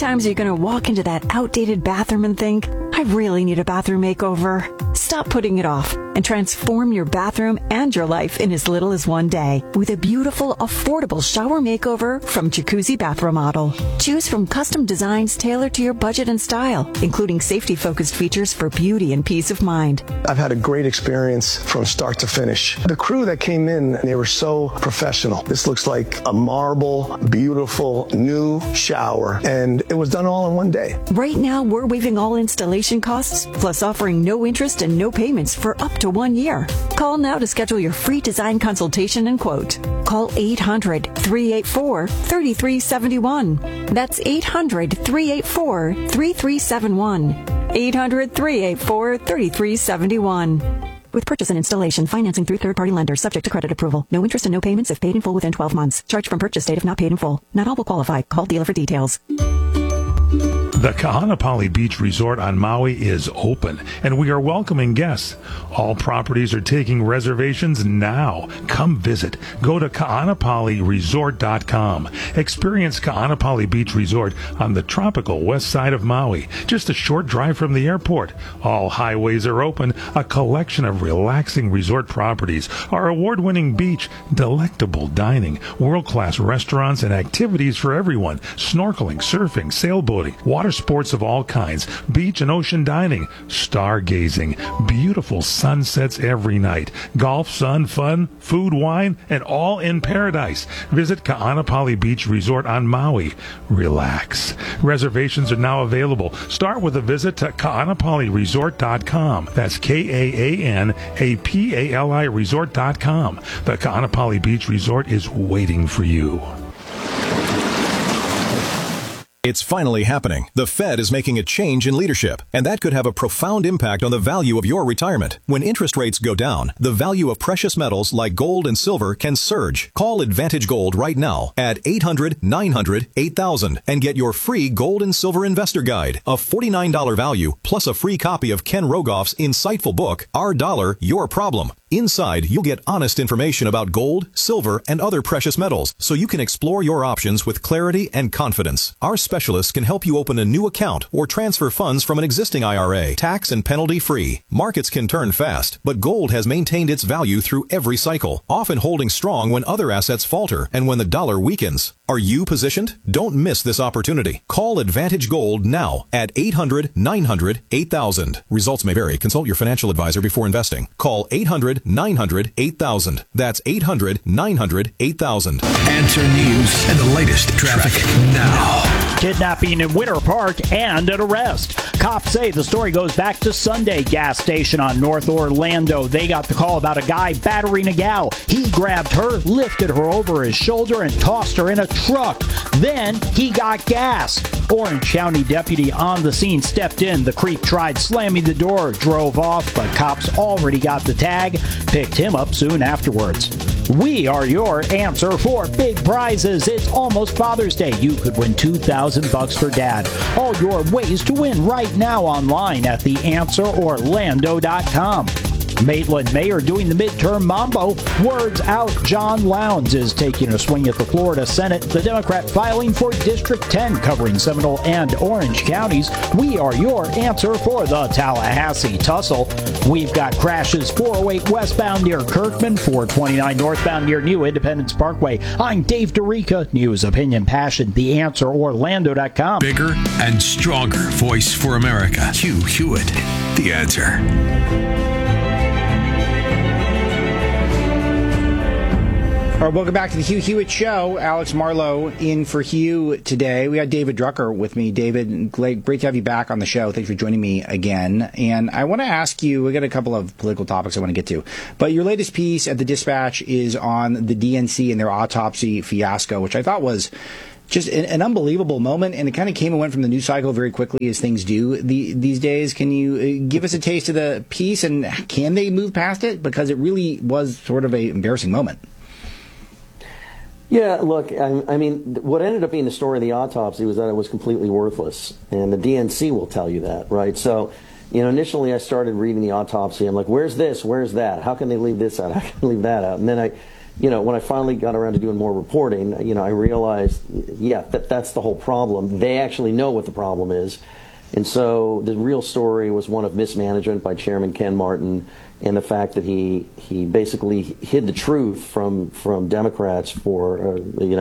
times are you going to walk into that outdated bathroom and think, I really need a bathroom makeover? Stop putting it off and transform your bathroom and your life in as little as one day with a beautiful, affordable shower makeover from Jacuzzi Bath Remodel. Choose from custom designs tailored to your budget and style, including safety-focused features for beauty and peace of mind. I've had a great experience from start to finish. The crew that came in, they were so professional. This looks like a marble, beautiful, new shower, and it was done all in one day. Right now, we're waiving all installation costs, plus offering no interest and no payments for up to 1 year. Call now to schedule your free design consultation and quote. Call 800-384-3371. That's 800-384-3371. 800-384-3371. With purchase and installation, financing through third-party lenders, subject to credit approval. No interest and no payments if paid in full within 12 months. Charge from purchase date if not paid in full. Not all will qualify. Call dealer for details. The Kahanapali Beach Resort on Maui is open, and we are welcoming guests. All properties are taking reservations now. Come visit. Go to kahanapaliresort.com. Experience Kahanapali Beach Resort on the tropical west side of Maui, just a short drive from the airport. All highways are open, a collection of relaxing resort properties, our award-winning beach, delectable dining, world-class restaurants, and activities for everyone. Snorkeling, surfing, sailboating, water sports of all kinds, beach and ocean dining, stargazing, beautiful sunsets every night, golf, sun, fun, food, wine, and all in paradise. Visit Kaanapali Beach Resort on Maui. Relax. Reservations are now available. Start with a visit to kaanapaliresort.com. That's Kaanapali resort.com. The Kaanapali Beach Resort is waiting for you. It's finally happening. The Fed is making a change in leadership, and that could have a profound impact on the value of your retirement. When interest rates go down, the value of precious metals like gold and silver can surge. Call Advantage Gold right now at 800-900-8000 and get your free gold and silver investor guide, a $49 value, plus a free copy of Ken Rogoff's insightful book, Our Dollar, Your Problem. Inside, you'll get honest information about gold, silver, and other precious metals, so you can explore your options with clarity and confidence. Our specialists can help you open a new account or transfer funds from an existing IRA, tax and penalty free. Markets can turn fast, but gold has maintained its value through every cycle, often holding strong when other assets falter and when the dollar weakens. Are you positioned? Don't miss this opportunity. Call Advantage Gold now at 800-900-8000. Results may vary. Consult your financial advisor before investing. Call 800-900-8000. That's 800-900-8000. Answer News and the latest traffic now. Kidnapping in Winter Park and an arrest. Cops say the story goes back to Sunday. Gas station on North Orlando. They got the call about a guy battering a gal. He grabbed her, lifted her over his shoulder, and tossed her in a truck. Then he got gas. Orange County deputy on the scene stepped in. The creep tried slamming the door, drove off, but cops already got the tag, picked him up soon afterwards. We are your answer for big prizes. It's almost Father's Day. You could win $2,000 for Dad. All your ways to win right now online at theanswerorlando.com. Maitland Mayor doing the midterm mambo. Words out. John Lowndes is taking a swing at the Florida Senate. The Democrat filing for District 10 covering Seminole and Orange counties. We are your answer for the Tallahassee tussle. We've got crashes 408 westbound near Kirkman, 429 northbound near New Independence Parkway. I'm Dave DeRica. News, opinion, passion. TheAnswerOrlando.com. Bigger and stronger voice for America. Hugh Hewitt. The Answer. All right, welcome back to the Hugh Hewitt Show. Alex Marlowe in for Hugh today. We got David Drucker with me. David, great to have you back on the show. Thanks for joining me again. And I want to ask you, we got a couple of political topics I want to get to. But your latest piece at the Dispatch is on the DNC and their autopsy fiasco, which I thought was just an unbelievable moment, and it kind of came and went from the news cycle very quickly, as things do these days. Can you give us a taste of the piece, and can they move past it? Because it really was sort of an embarrassing moment. Yeah, look, I mean, what ended up being the story of the autopsy was that it was completely worthless, and the DNC will tell you that, right? So, initially I started reading the autopsy. I'm like, where's this? Where's that? How can they leave this out? How can they leave that out? And then I when I finally got around to doing more reporting, I realized, that's the whole problem. They actually know what the problem is. And so the real story was one of mismanagement by Chairman Ken Martin, and the fact that he basically hid the truth from Democrats for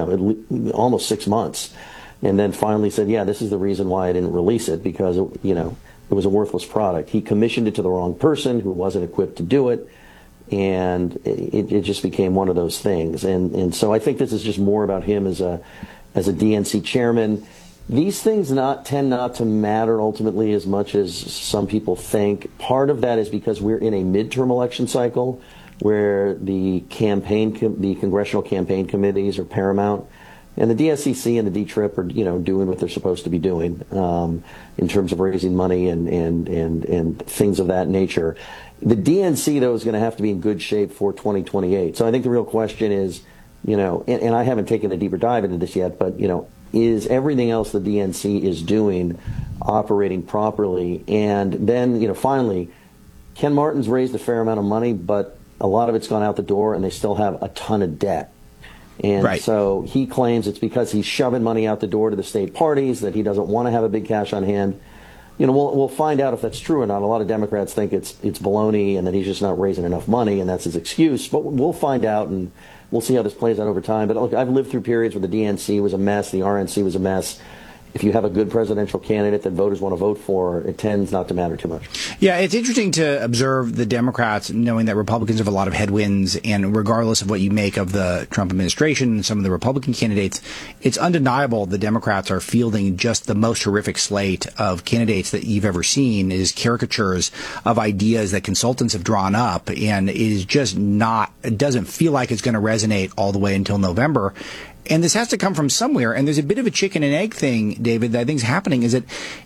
almost 6 months, and then finally said, this is the reason why I didn't release it, because it was a worthless product. He commissioned it to the wrong person who wasn't equipped to do it, and it just became one of those things. And so I think this is just more about him as a DNC chairman. These things tend not to matter ultimately as much as some people think. Part of that is because we're in a midterm election cycle where the congressional campaign committees are paramount, and the DSCC and the D-Trip are doing what they're supposed to be doing in terms of raising money and things of that nature. The DNC, though, is going to have to be in good shape for 2028. So I think the real question is, and I haven't taken a deeper dive into this yet, but is everything else the DNC is doing operating properly? And then, finally, Ken Martin's raised a fair amount of money, but a lot of it's gone out the door, and they still have a ton of debt. And so he claims it's because he's shoving money out the door to the state parties, that he doesn't want to have a big cash on hand. We'll find out if that's true or not. A lot of Democrats think it's baloney and that he's just not raising enough money, and that's his excuse. But we'll find out, and we'll see how this plays out over time. But look, I've lived through periods where the DNC was a mess, the RNC was a mess. If you have a good presidential candidate that voters want to vote for, it tends not to matter too much. Yeah, it's interesting to observe the Democrats, knowing that Republicans have a lot of headwinds, and regardless of what you make of the Trump administration and some of the Republican candidates, it's undeniable the Democrats are fielding just the most horrific slate of candidates that you've ever seen. It is caricatures of ideas that consultants have drawn up, and it is just it doesn't feel like it's going to resonate all the way until November. And this has to come from somewhere. And there's a bit of a chicken and egg thing, David, that I think is happening. Is it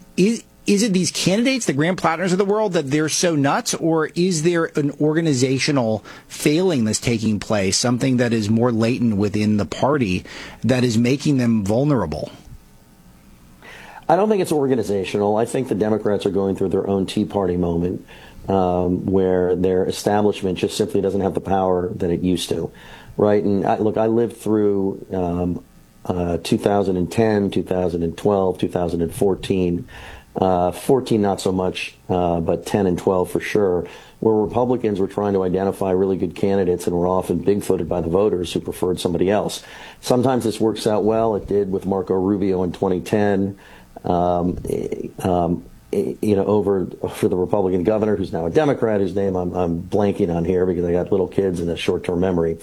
these candidates, the Graham Plattners of the world, that they're so nuts? Or is there an organizational failing that's taking place, something that is more latent within the party that is making them vulnerable? I don't think it's organizational. I think the Democrats are going through their own Tea Party moment, where their establishment just simply doesn't have the power that it used to. Right, and I lived through 2010, 2012, 2014. 14 not so much, but 10 and 12 for sure, where Republicans were trying to identify really good candidates and were often big-footed by the voters who preferred somebody else. Sometimes this works out well. It did with Marco Rubio in 2010. Over for the Republican governor, who's now a Democrat, whose name I'm blanking on here because I got little kids and a short-term memory.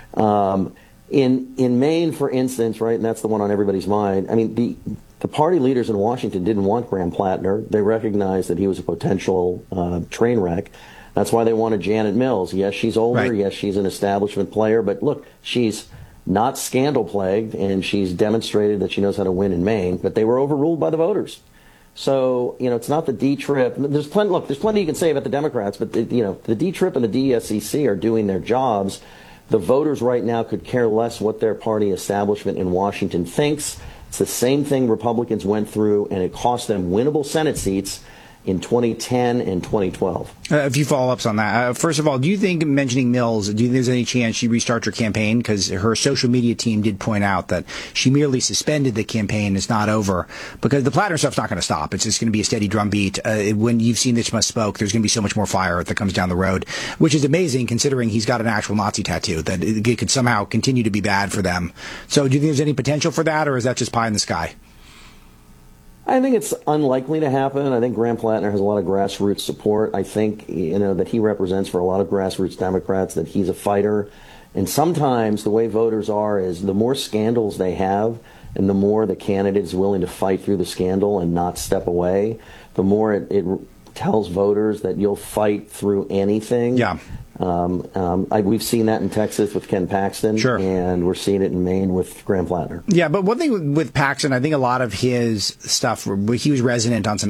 In Maine, for instance, right, and that's the one on everybody's mind. I mean, the party leaders in Washington didn't want Graham Plattner. They recognized that he was a potential train wreck. That's why they wanted Janet Mills. Yes, she's older. Right. Yes, she's an establishment player. But look, she's not scandal-plagued, and she's demonstrated that she knows how to win in Maine. But they were overruled by the voters. So, it's not the D-Trip. There's plenty you can say about the Democrats, but, the D-Trip and the DSCC are doing their jobs. The voters right now could care less what their party establishment in Washington thinks. It's the same thing Republicans went through, and it cost them winnable Senate seats in 2010 and 2012. A few follow-ups on that. First of all, do you think, mentioning Mills, do you think there's any chance she restarts her campaign? Because her social media team did point out that she merely suspended the campaign. It's not over. Because the Plattner stuff's not going to stop. It's just going to be a steady drumbeat. When you've seen This Must Spoke, there's going to be so much more fire that comes down the road, which is amazing considering he's got an actual Nazi tattoo, that it could somehow continue to be bad for them. So do you think there's any potential for that, or is that just pie in the sky? I think it's unlikely to happen. I think Graham Plattner has a lot of grassroots support. I think, that he represents for a lot of grassroots Democrats, that he's a fighter. And sometimes the way voters are is the more scandals they have and the more the candidate is willing to fight through the scandal and not step away, the more it tells voters that you'll fight through anything. Yeah. We've seen that in Texas with Ken Paxton, sure, and we're seeing it in Maine with Graham Plattner. Yeah, but one thing with Paxton, I think a lot of his stuff, he was resonant on some